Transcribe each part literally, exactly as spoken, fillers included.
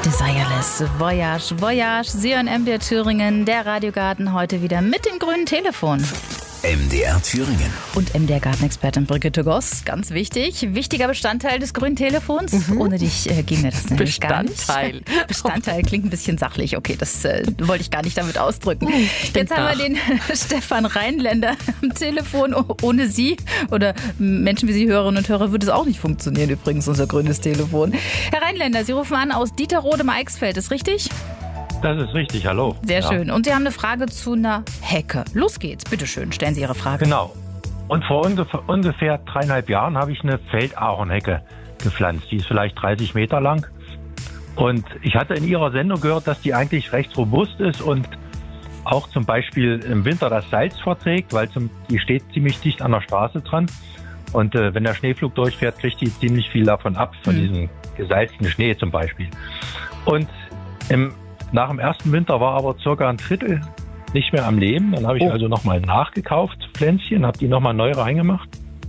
Desireless, Voyage, Voyage, Sie und M D R Thüringen, der Radiogarten heute wieder mit dem grünen Telefon. M D R Thüringen. Und M D R-Gartenexpertin Brigitte Goss, ganz wichtig, wichtiger Bestandteil des grünen Telefons. Mhm. Ohne dich äh, ginge das nämlich gar nicht. Bestandteil. Bestandteil klingt ein bisschen sachlich. Okay, das äh, wollte ich gar nicht damit ausdrücken. Ich Jetzt haben nach. wir den Stefan Rheinländer am Telefon. Ohne Sie oder Menschen wie Sie, Hörerinnen und Hörer, würde es auch nicht funktionieren, übrigens, unser grünes Telefon. Herr Rheinländer, Sie rufen an aus Dieterode im Eichsfeld, ist richtig? Das ist richtig, hallo. Sehr ja. schön. Und Sie haben eine Frage zu einer Hecke. Los geht's, bitteschön, stellen Sie Ihre Frage. Genau. Und vor ungefähr, ungefähr dreieinhalb Jahren habe ich eine Feldahornhecke gepflanzt. Die ist vielleicht dreißig Meter lang. Und ich hatte in Ihrer Sendung gehört, dass die eigentlich recht robust ist und auch zum Beispiel im Winter das Salz verträgt, weil zum, die steht ziemlich dicht an der Straße dran. Und äh, wenn der Schneeflug durchfährt, kriegt die ziemlich viel davon ab, von Mhm. diesem gesalzten Schnee zum Beispiel. Und im Nach dem ersten Winter war aber circa ein Drittel nicht mehr am Leben. Dann habe ich Oh. also nochmal nachgekauft, Pflänzchen, habe die nochmal neu reingemacht.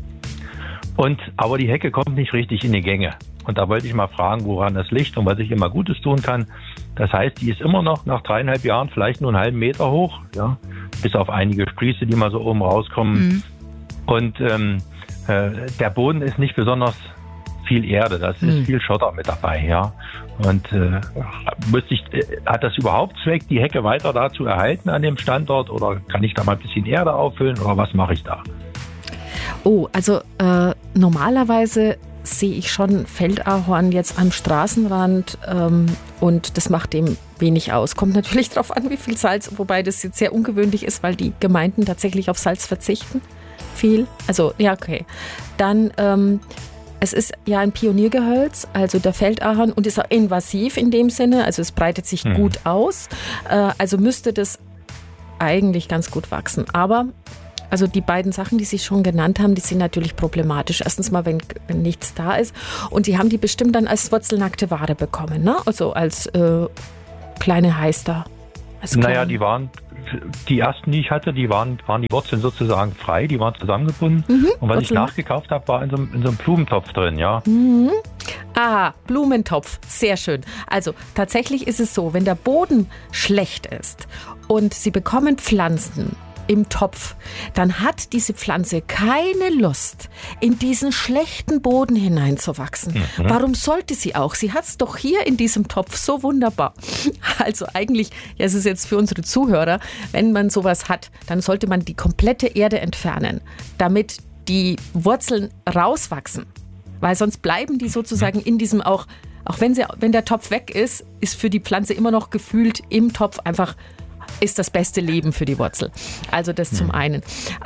Und, aber die Hecke kommt nicht richtig in die Gänge. Und da wollte ich mal fragen, woran das liegt und was ich immer Gutes tun kann. Das heißt, die ist immer noch nach dreieinhalb Jahren vielleicht nur einen halben Meter hoch, ja, bis auf einige Sprieße, die mal so oben rauskommen. Mhm. Und ähm, äh, der Boden ist nicht besonders viel Erde, das ist Hm. viel Schotter mit dabei, ja. Und äh, muss ich, äh, hat das überhaupt Zweck, die Hecke weiter da zu erhalten an dem Standort, oder kann ich da mal ein bisschen Erde auffüllen, oder was mache ich da? Oh, also äh, normalerweise sehe ich schon Feldahorn jetzt am Straßenrand ähm, und das macht dem wenig aus. Kommt natürlich darauf an, wie viel Salz, wobei das jetzt sehr ungewöhnlich ist, weil die Gemeinden tatsächlich auf Salz verzichten. Viel, also ja, okay. Dann ähm, es ist ja ein Pioniergehölz, also der Feldahorn, und ist auch invasiv in dem Sinne, also es breitet sich Mhm. gut aus. Äh, also müsste das eigentlich ganz gut wachsen. Aber also die beiden Sachen, die Sie schon genannt haben, die sind natürlich problematisch. Erstens mal, wenn, wenn nichts da ist. Und Sie haben die bestimmt dann als wurzelnackte Ware bekommen, ne? Also als äh, kleine Heister. Als Naja, kleine- die waren, die ersten, die ich hatte, die waren, waren die Wurzeln sozusagen frei, die waren zusammengebunden. Mhm, Und was ich Wurzeln- nachgekauft habe, war in so, einem- in so einem Blumentopf drin, ja. Mhm. Ah, Blumentopf, sehr schön. Also tatsächlich ist es so, wenn der Boden schlecht ist und Sie bekommen Pflanzen im Topf, dann hat diese Pflanze keine Lust, in diesen schlechten Boden hineinzuwachsen. Mhm. Warum sollte sie auch? Sie hat es doch hier in diesem Topf so wunderbar. Also eigentlich, ja, es ist jetzt für unsere Zuhörer, wenn man sowas hat, dann sollte man die komplette Erde entfernen, damit die Wurzeln rauswachsen. Weil sonst bleiben die sozusagen in diesem auch, auch wenn, sie, wenn der Topf weg ist, ist für die Pflanze immer noch gefühlt im Topf einfach, ist das beste Leben für die Wurzel. Also das zum einen.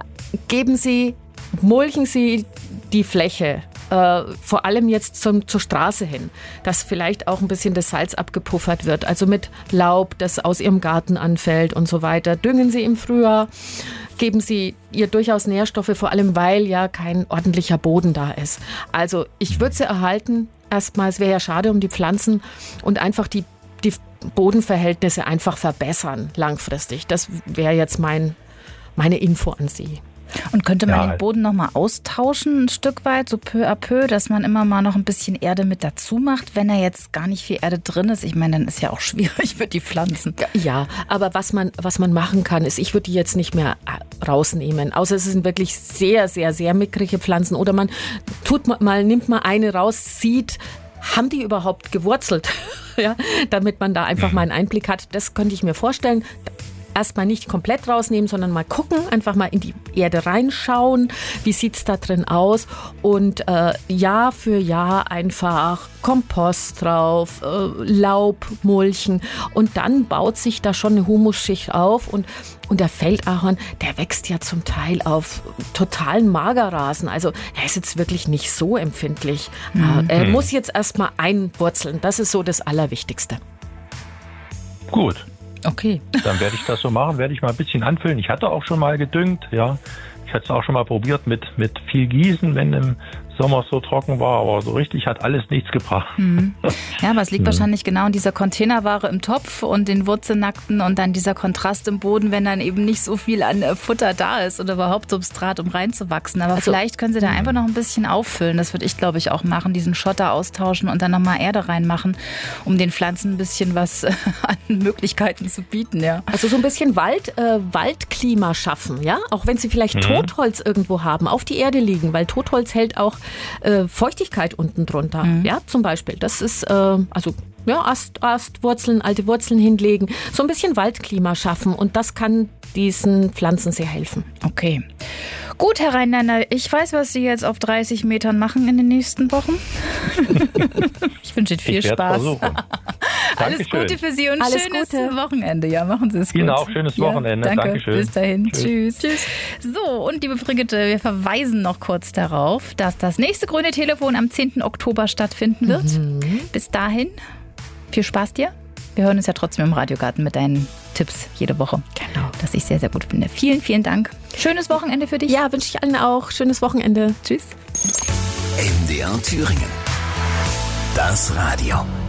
Geben Sie, mulchen Sie die Fläche, äh, vor allem jetzt zum, zur Straße hin, dass vielleicht auch ein bisschen das Salz abgepuffert wird, also mit Laub, das aus Ihrem Garten anfällt und so weiter. Düngen Sie im Frühjahr, geben Sie ihr durchaus Nährstoffe, vor allem weil ja kein ordentlicher Boden da ist. Also ich würde sie erhalten, erstmal, es wäre ja schade um die Pflanzen, und einfach die, die Bodenverhältnisse einfach verbessern langfristig. Das wäre jetzt mein, meine Info an Sie. Und könnte man Ja. den Boden nochmal austauschen, ein Stück weit, so peu à peu, dass man immer mal noch ein bisschen Erde mit dazu macht, wenn da jetzt gar nicht viel Erde drin ist? Ich meine, dann ist ja auch schwierig für die Pflanzen. Ja, aber was man, was man machen kann, ist, ich würde die jetzt nicht mehr rausnehmen. Außer es sind wirklich sehr, sehr, sehr mickrige Pflanzen. Oder man tut mal, nimmt mal eine raus, sieht, haben die überhaupt gewurzelt? Ja, damit man da einfach mal einen Einblick hat. Das könnte ich mir vorstellen. Erstmal nicht komplett rausnehmen, sondern mal gucken, einfach mal in die Erde reinschauen, wie sieht es da drin aus, und äh, Jahr für Jahr einfach Kompost drauf, äh, Laub mulchen, und dann baut sich da schon eine Humusschicht auf, und, und der Feldahorn, der wächst ja zum Teil auf totalen Magerrasen, also er ist jetzt wirklich nicht so empfindlich. Mhm. Äh, er muss jetzt erstmal einwurzeln, das ist so das Allerwichtigste. Gut. Okay. Dann werde ich das so machen, werde ich mal ein bisschen anfüllen. Ich hatte auch schon mal gedüngt, ja. Ich hatte es auch schon mal probiert mit, mit viel Gießen, wenn im Sommer so trocken war, aber so richtig hat alles nichts gebracht. Mhm. Ja, aber es liegt Mhm. wahrscheinlich genau in dieser Containerware im Topf und den Wurzelnackten und dann dieser Kontrast im Boden, wenn dann eben nicht so viel an äh, Futter da ist oder überhaupt Substrat, um reinzuwachsen. Aber Also, vielleicht können Sie da einfach noch ein bisschen auffüllen. Das würde ich, glaube ich, auch machen, diesen Schotter austauschen und dann nochmal Erde reinmachen, um den Pflanzen ein bisschen was äh, an Möglichkeiten zu bieten, ja. Also so ein bisschen Wald, äh, Waldklima schaffen, ja? Auch wenn Sie vielleicht Mhm. Totholz irgendwo haben, auf die Erde liegen, weil Totholz hält auch äh, Feuchtigkeit unten drunter, Mhm. ja, zum Beispiel. Das ist, äh, also ja, Ast, Ast, Wurzeln, alte Wurzeln hinlegen, so ein bisschen Waldklima schaffen und das kann diesen Pflanzen sehr helfen. Okay. Gut, Herr Rheinländer, ich weiß, was Sie jetzt auf dreißig Metern machen in den nächsten Wochen. Ich wünsche Ihnen viel Ich werde Spaß. versuchen. Alles Dankeschön. Gute für Sie und Alles schönes Gute. Wochenende. Ja, machen Sie es gut. Ihnen auch schönes Wochenende. Ja, danke. Dankeschön. Bis dahin. Tschüss. Tschüss. So, und liebe Brigitte, wir verweisen noch kurz darauf, dass das nächste Grüne Telefon am zehnten Oktober stattfinden wird. Mhm. Bis dahin, viel Spaß dir. Wir hören uns ja trotzdem im Radiogarten mit deinen Tipps jede Woche. Genau. Das ich sehr, sehr gut finde. Vielen, vielen Dank. Schönes Wochenende für dich. Ja, wünsche ich allen auch. Schönes Wochenende. Tschüss. M D R Thüringen. Das Radio.